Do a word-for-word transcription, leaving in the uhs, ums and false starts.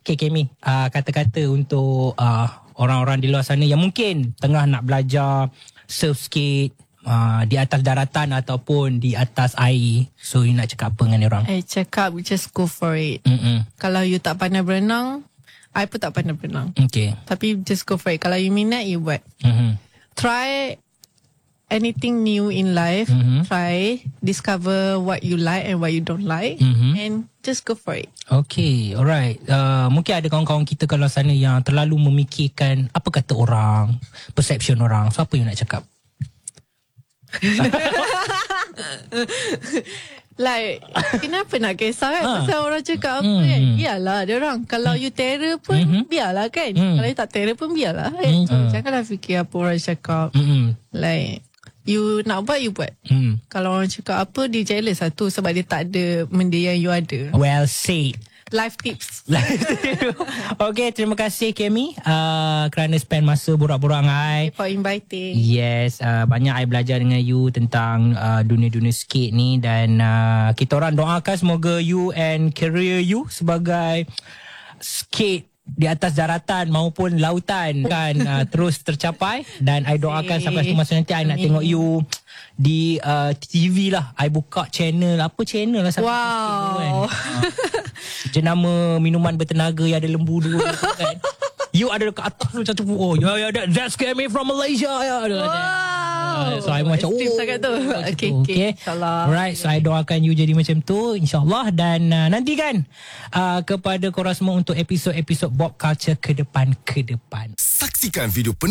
Okay Kemi, uh, kata-kata untuk uh, orang-orang di luar sana yang mungkin tengah nak belajar surf skate uh, di atas daratan ataupun di atas air. So you nak cakap apa dengan orang? I cakap just go for it. Mm-mm. Kalau you tak pandai berenang, I pun tak pandai berenang. Okay. Tapi just go for it. Kalau you minat, you buat. Mm-hmm. Try anything new in life. Mm-hmm. Try discover what you like and what you don't like, Mm-hmm. and just go for it. Okay, alright. Uh, mungkin ada kawan-kawan kita kat luar sana yang terlalu memikirkan apa kata orang, perception orang. So apa you nak cakap? Like, kenapa nak kisah kan? Ha. Pasal orang cakap apa Hmm. kan? Biarlah dia orang. Kalau you terror pun, Mhm. biarlah kan? Hmm. Kalau you tak terror pun, biarlah kan? So, Hmm. janganlah fikir apa orang cakap. Mm-mm. Like, you nak buat, you buat. Mm. Kalau orang cakap apa, dia jealous lah tu sebab dia tak ada benda yang you ada. Well said. Life tips. Okay, terima kasih Kemi uh, kerana spend masa borak-borak dengan I. For inviting. Yes, uh, banyak I belajar dengan you tentang uh, dunia-dunia skate ni. Dan uh, kita orang doakan semoga you and career you sebagai skate di atas daratan maupun lautan kan uh, terus tercapai. Dan I doakan sampai satu masa nanti I nak tengok you di uh, T V lah. I buka channel, apa channel lah satu Wow. kan. Uh, jenama minuman bertenaga yang ada lembu dua kan. You ada dekat atas macam tu. Oh, ya ya that, that's Kemi from Malaysia. Ya, ada. Wow. Uh, so I macam Extreme oh, sangat tu. macam Okay, tu, okay. InsyaAllah. Alright, so I doakan you jadi macam tu InsyaAllah. Dan uh, nantikan uh, kepada korang semua untuk episod-episod Bob Culture ke depan ke depan. Saksikan video penuh